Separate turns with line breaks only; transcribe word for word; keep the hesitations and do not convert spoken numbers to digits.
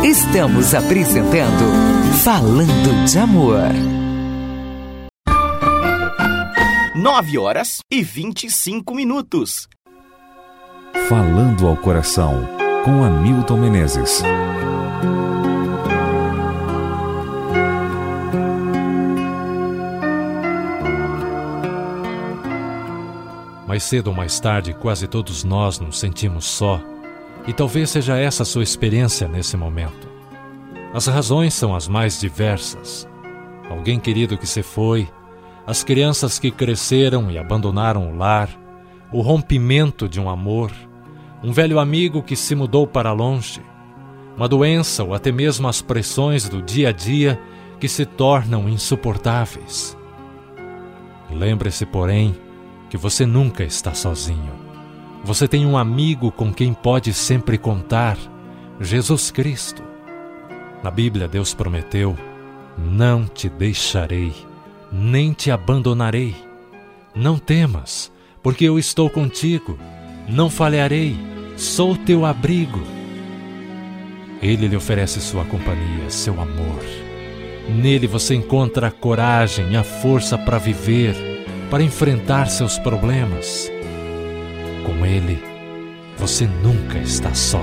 Estamos apresentando Falando de Amor.
Nove horas e vinte e cinco minutos.
Falando ao Coração, com Hamilton Menezes.
Mais cedo ou mais tarde, quase todos nós nos sentimos só. E talvez seja essa a sua experiência nesse momento. As razões são as mais diversas. Alguém querido que se foi, as crianças que cresceram e abandonaram o lar, o rompimento de um amor, um velho amigo que se mudou para longe, uma doença ou até mesmo as pressões do dia a dia que se tornam insuportáveis. Lembre-se, porém, que você nunca está sozinho. Você tem um amigo com quem pode sempre contar, Jesus Cristo. Na Bíblia, Deus prometeu: não te deixarei, nem te abandonarei. Não temas, porque eu estou contigo. Não falharei, sou teu abrigo. Ele lhe oferece sua companhia, seu amor. Nele você encontra a coragem e a força para viver, para enfrentar seus problemas. Com Ele, você nunca está só.